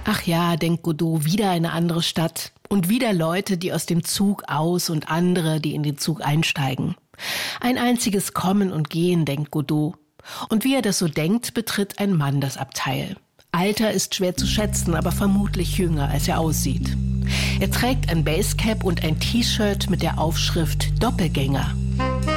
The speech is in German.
Ach ja, denkt Godot, wieder eine andere Stadt und wieder Leute, die aus dem Zug aus und andere, die in den Zug einsteigen. Ein einziges Kommen und Gehen, denkt Godot. Und wie er das so denkt, betritt ein Mann das Abteil. Alter ist schwer zu schätzen, aber vermutlich jünger, als er aussieht. Er trägt ein Basecap und ein T-Shirt mit der Aufschrift Doppelgänger.